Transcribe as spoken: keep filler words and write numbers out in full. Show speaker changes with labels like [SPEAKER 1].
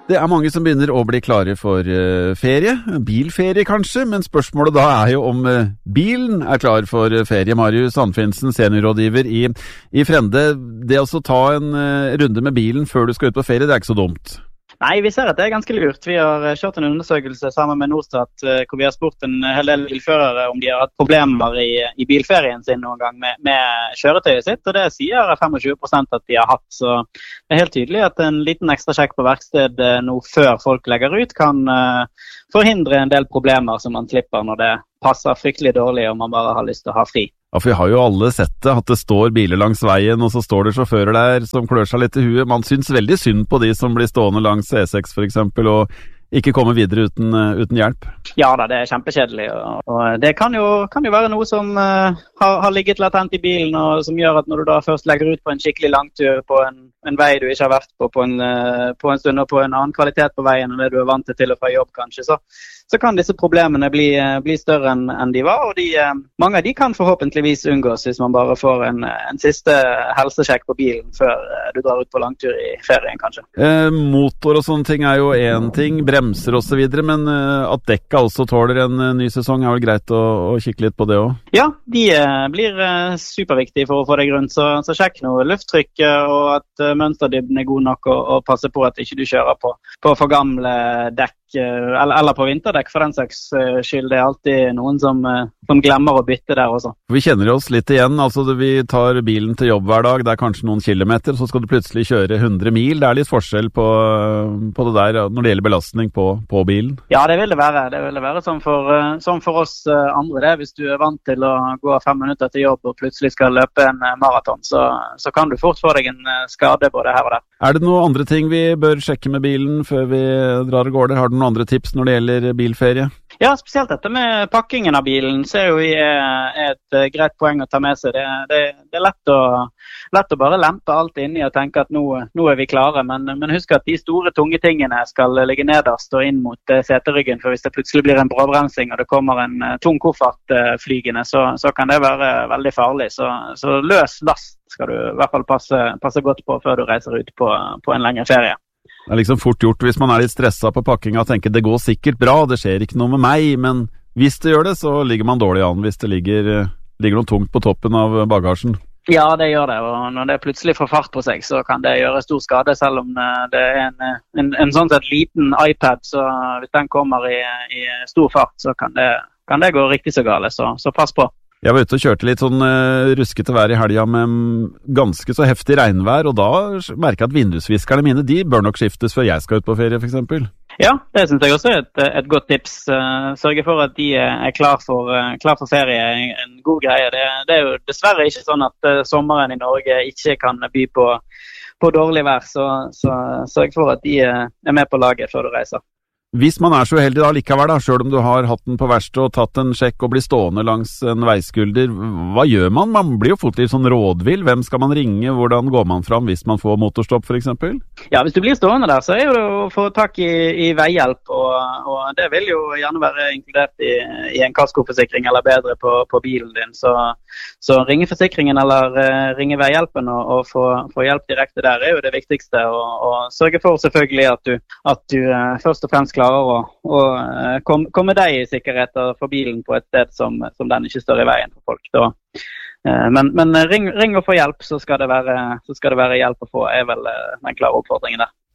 [SPEAKER 1] Det er mange som begynner å bli klare for uh, ferie, bilferie kanskje, men spørsmålet da er jo om uh, bilen er klar for uh, ferie. Marius Anfinsen, seniorrådgiver i, i Frende. Det å ta en uh, runde med bilen før du skal ut på ferie, det er ikke så dumt.
[SPEAKER 2] Nei, vi ser at det er ganske lurt. Vi har kjørt en undersøkelse sammen med Norstat, hvor vi har spurt en hel del bilførere om de har hatt problemer i, i bilferien sin noen gang med, med kjøretøyet sitt, og det sier tjuefem prosent at de har hatt. Så det er helt tydelig at en liten ekstra sjekk på verksted nå før folk legger ut kan uh, forhindre en del problemer som man slipper når det passer fryktelig dårlig og man bare har lyst til å ha fri.
[SPEAKER 1] Ja, for vi har jo alle sett det, at det står biler langs veien, og så står det sjåfører der som klør seg litt i huet. Man synes veldig synd på de som blir stående langs E seks for eksempel, og ikke kommer videre uten, uten hjelp.
[SPEAKER 2] Ja da, det er kjempekjedelig, og, og det kan jo, kan jo være noe som uh, har, har ligget latent i bilen, og som gjør at når du da først legger ut på en skikkelig langtur på en, en vei du ikke har vært på på en, uh, på en stund, og på en annen kvalitet på veien enn det du er vant til å få jobb kanskje, så så kan disse problemene bli, bli større enn, enn de var, og de, mange av de kan forhåpentligvis unngås hvis man bare får en, en siste helsesjekk på bilen før du drar ut på langtur i ferien, kanskje.
[SPEAKER 1] Eh, motor og sånne ting er jo en ting, bremser og så videre, men eh, at dekka også tåler en eh, ny sesong er vel greit å, å kikke litt på det også?
[SPEAKER 2] Ja, de eh, blir eh, superviktige for å få deg rundt, så, så sjekk nå lufttrykket og at eh, mønsterdybden er god nok, og, og passe på at ikke du kjører på, på for gamle dekk, eller, eller på vinterdekk for den saks skyld. Det er alltid noen som, som glemmer å bytte der også.
[SPEAKER 1] Vi kjenner oss litt igjen, altså vi tar bilen til jobb hver dag, det er kanskje noen kilometer, så skal du plutselig kjøre hundre mil. Det er litt forskjell på, på det der når det gjelder belastning på, på bilen.
[SPEAKER 2] Ja, det vil det være. Det vil det være sånn for, sånn for oss andre. Det. Hvis du er vant til å gå fem minutter til jobb og plutselig skal løpe en maraton, så, så kan du fort få deg en skade både her og der.
[SPEAKER 1] Er det noen andre ting vi bør sjekke med bilen før vi drar av gårde? Har du noen andre tips når det gjelder bilferie?
[SPEAKER 2] Ja, spesielt dette med pakkingen av bilen ser jo vi er et greit poeng å ta med seg. Det, det, det er lett å, lett å bare lempe alt inni og tenke at nå, nå er vi klare, men, men husk at de store tunge tingene skal ligge nederst og inn mot seteryggen, for hvis det plutselig blir en bråbremsing og det kommer en tung koffert flygende, så, så kan det være veldig farlig. Så, så løs last skal du i hvert fall passe, passe godt på før du reiser ut på, på en lengre ferie.
[SPEAKER 1] Det er liksom fort gjort hvis man er litt stresset på pakkinga og tenker det går sikkert bra, det skjer ikke noe med meg, men hvis det gjør det, så ligger man dårlig an hvis det ligger, ligger noe tungt på toppen av bagasjen.
[SPEAKER 2] Ja, det gjør det, og når det plutselig får fart på seg, så kan det gjøre stor skade, selv om det er en, en, en sånn sett liten iPad, så hvis den kommer i, i stor fart, så kan det, kan det gå riktig så gale, så, så pass på.
[SPEAKER 1] Jeg var ute og kjørte litt sånn uh, ruskete vær i helga med ganske så heftig regnvær, og da merker jeg at vindusviskerne mine, de bør nok skiftes før jeg skal ut på ferie, for eksempel.
[SPEAKER 2] Ja, det synes jeg også er et, et godt tips. Uh, sørge for at de er klar for, uh, klar for ferie, en god greie. Det, det er jo dessverre ikke sånn at uh, sommeren i Norge ikke kan by på, på dårlig vær, så, så sørg for at de uh, er med på laget før du reiser.
[SPEAKER 1] Hvis man er så uheldig da likevel, da, selv om du har hatt den på verksted og tatt en sjekk og blir stående langs en veiskulder, hva gjør man? Man blir jo fort litt sånn rådvill. Hvem skal man ringe? Hvordan går man fram hvis man får motorstopp, for eksempel?
[SPEAKER 2] Ja, hvis du blir stående der, så er det å få tak i, i veihjelp, og, og det vil jo gjerne være inkludert i, i en kaskoforsikring eller bedre på, på bilen din. Så, så ringe forsikringen eller uh, ringe veihjelpen og, og få, få hjelp direkte der er jo det viktigste, og, og sørge for selvfølgelig at du, at du uh, først og fremst klarer å, å kom, komme deg i sikkerhet for bilen på et sted som, som den ikke står i veien for folk. Da. Men, men ring, ring og få hjelp, så skal, det være, så skal det være hjelp å få, er vel den klare oppfordringen der.